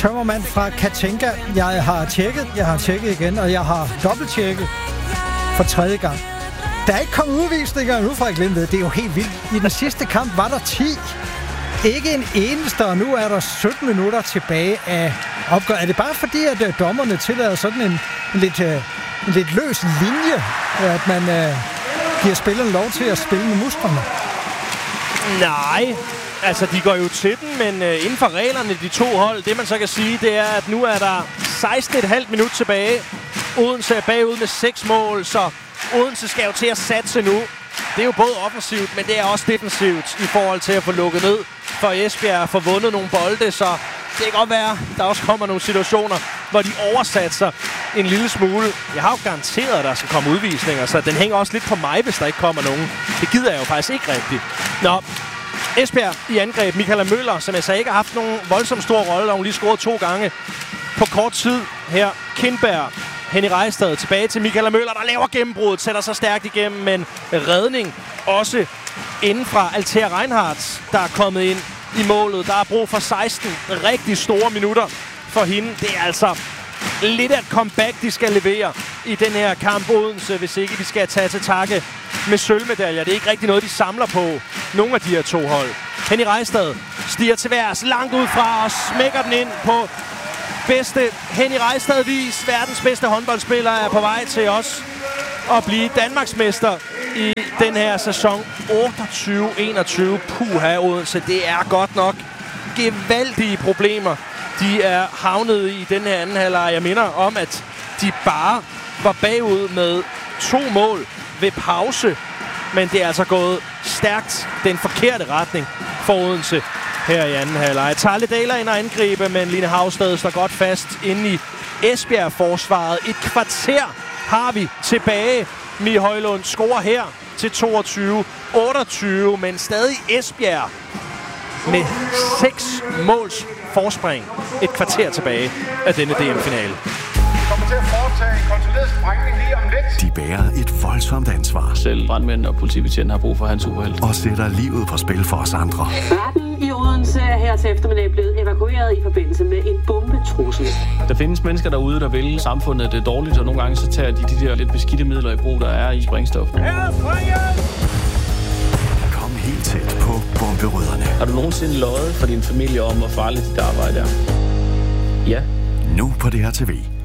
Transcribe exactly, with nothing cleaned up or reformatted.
tømmermand fra Katinka. Jeg har tjekket, jeg har tjekket igen, og jeg har dobbelttjekket for tredje gang. Der er ikke kommet udvisninger endnu fra Glimtved. Det er jo helt vildt. I den sidste kamp var der ti. Ikke en eneste, og nu er der sytten minutter tilbage af opgøret. Er det bare fordi, at uh, dommerne tillader sådan en, en, lidt, uh, en lidt løs linje, at man uh, giver spillerne lov til at spille med musklerne? Nej, altså de går jo til den, men uh, inden for reglerne, de to hold, det man så kan sige, det er, at nu er der seksten komma fem minut tilbage. Odense er bagud med seks mål, så Odense skal jo til at satse nu. Det er jo både offensivt, men det er også defensivt i forhold til at få lukket ned for Esbjerg, få vundet nogle bolde, så det kan godt være, der også kommer nogle situationer, hvor de oversatser en lille smule. Jeg har jo garanteret, at der skal komme udvisninger, så den hænger også lidt på mig, hvis der ikke kommer nogen. Det gider jeg jo faktisk ikke rigtigt. Nå, Esbjerg i angreb. Michaela Møller, som jeg sagde ikke har haft nogen voldsomt stor rolle, og hun lige scoret to gange på kort tid her. Kindberg, Henny Rejstad tilbage til Michaela Møller, der laver gennembruddet, sætter sig stærkt igennem, men redning også inden fra Althea Reinhardt, der er kommet ind i målet. Der er brug for seksten rigtig store minutter for hende. Det er altså lidt af et comeback, de skal levere i den her kamp Odense, hvis ikke de skal tage til takke med sølvmedaljer. Det er ikke rigtig noget, de samler på, nogle af de her to hold. Henny Rejstad stiger til værs langt ud fra og smækker den ind på bedste Henny Rejstad-vis. Verdens bedste håndboldspiller er på vej til os at blive Danmarksmester i den her sæson otteogtyve enogtyve. Puha, Odense, det er godt nok gevaldige problemer, de er havnet i den her anden halvleg. Jeg minder om, at de bare var bagud med to mål ved pause, men det er altså gået stærkt den forkerte retning for Odense her i anden halvleg. Tarle Dahler ind og angribe, men Line Havstad står godt fast inde i Esbjerg-forsvaret. Et kvarter har vi tilbage. Mie Højlund scorer her til toogtyve otteogtyve, men stadig Esbjerg med seks måls forspring. Et kvarter tilbage af denne D M-finale. Kommer til at foretage en kontrolleret sprængning lige om lidt. De bærer et voldsomt ansvar. Selv brandmænd og politibetjent har brug for hans superhelt. Og sætter livet på spil for os andre. Retten i Odense er her til eftermiddag blevet evakueret i forbindelse med en bombetrussel. Der findes mennesker derude, der vil samfundet det dårligt, og nogle gange så tager de de der lidt beskidte midler i brug, der er i sprængstof. Kom helt tæt på bomberødderne. Har du nogensinde løjet for din familie om, hvor farligt dit arbejde er? Ja. Nu på D R T V.